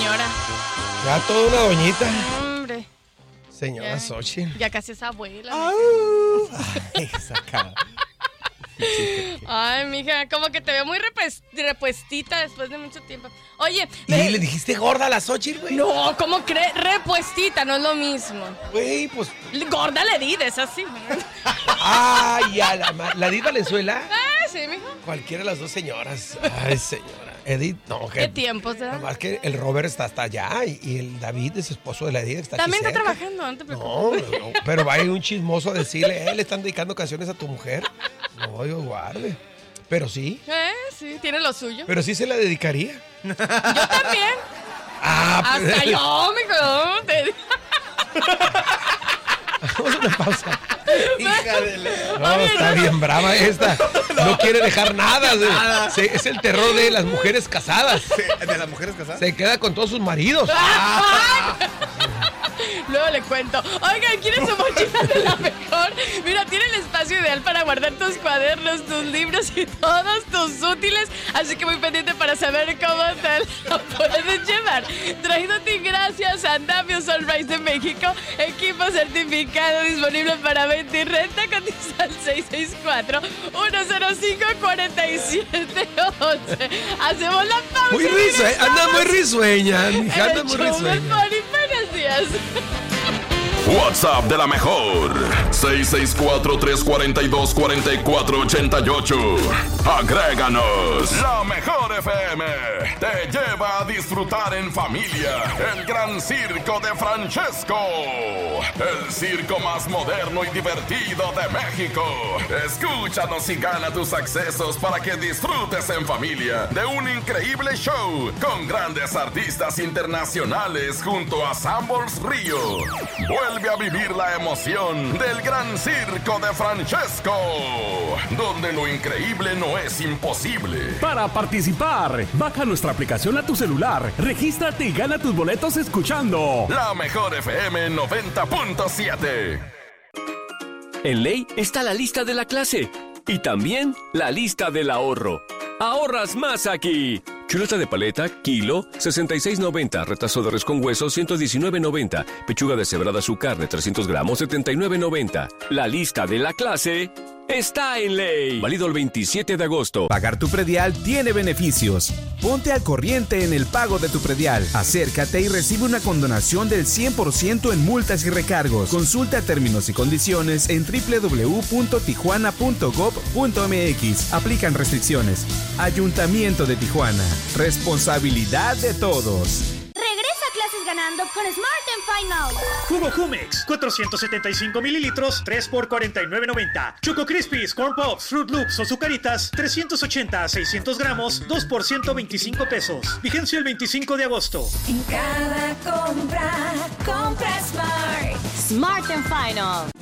señora. Ya toda una doñita. Hombre. Señora Xochitl. Ya casi es abuela. Ay, esa cara. Ay, mija, como que te veo muy repuestita después de mucho tiempo. Oye, ¿Y le dijiste gorda a la Xochitl, güey? No, ¿cómo crees? Repuestita, no es lo mismo. Güey, pues. Gorda le di, es así. Ay, ya, la Edith Valenzuela. Ah, sí, mijo. Cualquiera de las dos señoras. Ay, señora. Edith, no, ¿Qué tiempos, eh? Nomás que el Robert está hasta allá y el David es esposo de la Edith. Está también aquí está cerca. trabajando, no te preocupes. No, pero va a ir un chismoso a decirle, le están dedicando canciones a tu mujer. No, Dios guarde. Pero sí. Sí, tiene lo suyo. Pero sí se la dedicaría. Yo también. Hasta yo, mijo. Vamos a una pausa. Hija de la... No, está bien brava esta. No quiere dejar nada. Es el terror de las mujeres casadas. ¿De las mujeres casadas? Se queda con todos sus maridos. Luego le cuento. Oigan, ¿quieres su mochila de la mejor? Mira, tiene el espacio ideal para guardar tus cuadernos, tus libros y todos tus útiles. Así que muy pendiente para saber cómo te la puedes llevar. Traído a ti gracias a Andamio Sunrise de México. Equipo certificado disponible para venta y renta. Cotiza al 664-105-4711. Hacemos la pausa. Muy risueña, anda muy risueña. Mija, anda muy risueña. Buenos días. WhatsApp de la mejor 664-342-4488. Agréganos. La mejor FM te lleva a disfrutar en familia el gran circo de Francesco, el circo más moderno y divertido de México. Escúchanos y gana tus accesos para que disfrutes en familia de un increíble show con grandes artistas internacionales junto a Sambors Río. Vuelve a vivir la emoción del gran circo de Francesco, donde lo increíble no es imposible. Para participar, baja nuestra aplicación a tu celular, regístrate y gana tus boletos escuchando La mejor FM 90.7. En Ley está la lista de la clase y también la lista del ahorro. ¡Ahorras más aquí! Chuleta de paleta, kilo, 66.90. Retazo de res con hueso, 119.90. Pechuga deshebrada su carne, 300 gramos, 79.90. La lista de la clase está en Ley. Válido el 27 de agosto. Pagar tu predial tiene beneficios. Ponte al corriente en el pago de tu predial. Acércate y recibe una condonación del 100% en multas y recargos. Consulta términos y condiciones en www.tijuana.gov.mx. Aplican restricciones. Ayuntamiento de Tijuana. Responsabilidad de todos. Regresa a clases ganando con Smart Final. Jugo Jumex, 475 mililitros, 3 por $49.90. Choco Crispies, Corn Pops, Fruit Loops o Zucaritas, 380 a 600 gramos, 2 por $125. Vigencia el 25 de agosto. En cada compra Smart. Smart Final.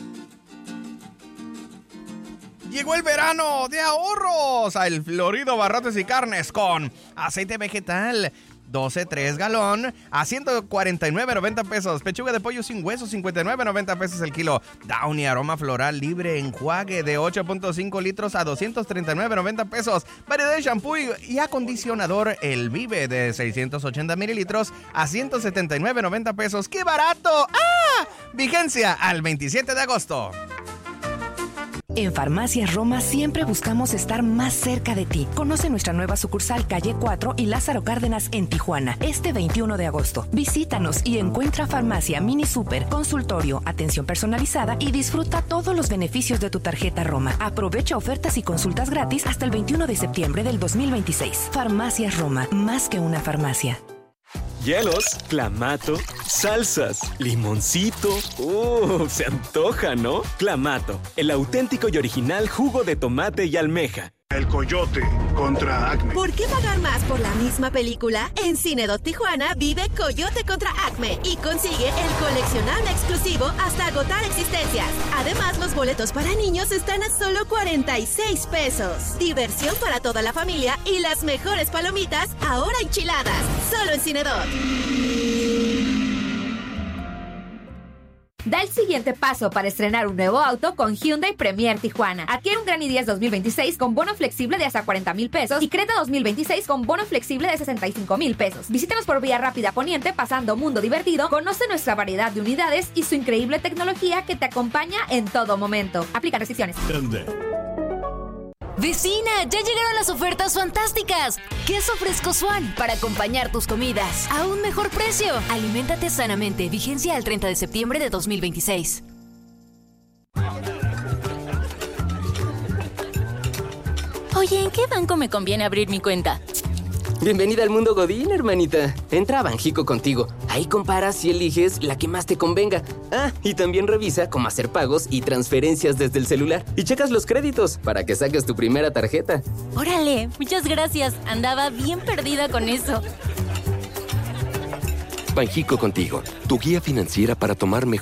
Llegó el verano de ahorros al Florido Barrotes y Carnes con aceite vegetal 12.3 galón a $149.90. Pechuga de pollo sin hueso, $59.90 el kilo. Downy aroma floral libre enjuague de 8.5 litros a $239.90. Variedad de shampoo y acondicionador El Vive de 680 mililitros a $179.90. ¡Qué barato! ¡Ah! Vigencia al 27 de agosto. En Farmacias Roma siempre buscamos estar más cerca de ti. Conoce nuestra nueva sucursal Calle 4 y Lázaro Cárdenas en Tijuana, este 21 de agosto. Visítanos y encuentra farmacia, mini super, consultorio, atención personalizada y disfruta todos los beneficios de tu tarjeta Roma. Aprovecha ofertas y consultas gratis hasta el 21 de septiembre del 2026. Farmacias Roma, más que una farmacia. Hielos, clamato, salsas, limoncito. Se antoja, ¿no? Clamato, el auténtico y original jugo de tomate y almeja. El Coyote contra Acme. ¿Por qué pagar más por la misma película? En Cinedot Tijuana vive Coyote contra Acme y consigue el coleccionable exclusivo hasta agotar existencias. Además, los boletos para niños están a solo $46. Diversión para toda la familia y las mejores palomitas ahora enchiladas. Solo en Cinedot. Da el siguiente paso para estrenar un nuevo auto con Hyundai Premier Tijuana. Adquiere un Gran i10 2026 con bono flexible de hasta 40,000 pesos y Creta 2026 con bono flexible de 65,000 pesos. Visítanos por Vía Rápida Poniente pasando Mundo Divertido. Conoce nuestra variedad de unidades y su increíble tecnología que te acompaña en todo momento. Aplica restricciones. Vecina, ya llegaron las ofertas fantásticas. Queso fresco Swan para acompañar tus comidas a un mejor precio. Aliméntate sanamente. Vigencia al 30 de septiembre de 2026. Oye, ¿en qué banco me conviene abrir mi cuenta? Bienvenida al mundo Godín, hermanita. Entra a Banjico Contigo. Ahí comparas y eliges la que más te convenga. Ah, y también revisa cómo hacer pagos y transferencias desde el celular. Y checas los créditos para que saques tu primera tarjeta. Órale, muchas gracias. Andaba bien perdida con eso. Banjico Contigo, tu guía financiera para tomar mejor